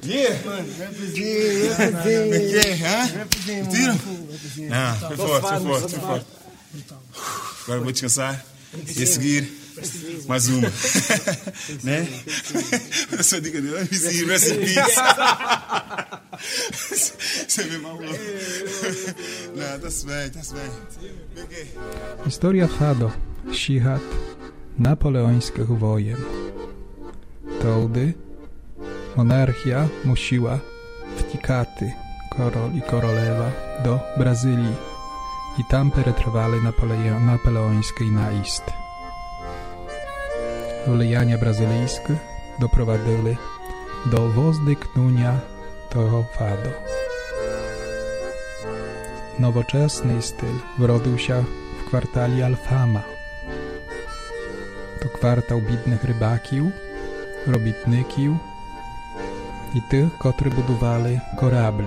Yeah. Foi forte. Agora vou descansar e a seguir mais uma. Né? Eu só digo, rest in peace. Você me maluco. Não, tá bem. Historia Fado, Šihat napoleońskich wojen. Tołdy, monarchia musiła wtikaty korol i korolewa do Brazylii i tam penetrowali napoleońskiej naist. Влияння brazylijskie doprowadziły do wozdyknięcia tego fado. Nowoczesny styl wrodził się w kwartali Alfama. To kwartał bidnych rybakiów, robitników i tych, którzy budowali korabli.